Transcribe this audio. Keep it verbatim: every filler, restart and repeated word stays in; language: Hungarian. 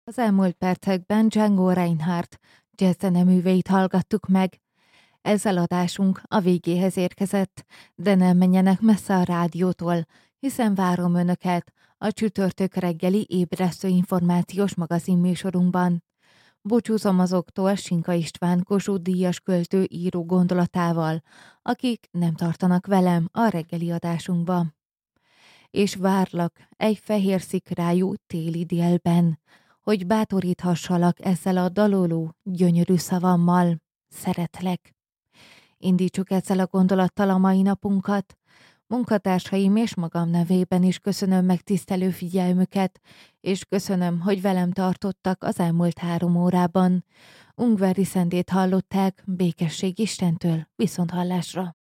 Az elmúlt percekben Django Reinhardt jazzzeneműveit hallgattuk meg. Ezzel adásunk a végéhez érkezett, de nem menjenek messze a rádiótól, hiszen várom önöket a csütörtök reggeli ébresztő információs magazinműsorunkban. Búcsúzom azoktól Sinka István Kossuth-díjas költő író gondolatával, akik nem tartanak velem a reggeli adásunkba. És várlak egy fehér szikrájú téli délben, hogy bátoríthassalak ezzel a daloló, gyönyörű szavammal. Szeretlek. Indítsuk ezzel a gondolattal a mai napunkat. Munkatársaim és magam nevében is köszönöm megtisztelő figyelmüket, és köszönöm, hogy velem tartottak az elmúlt három órában. Ungvári Szendét hallották, békesség Istentől, viszonthallásra.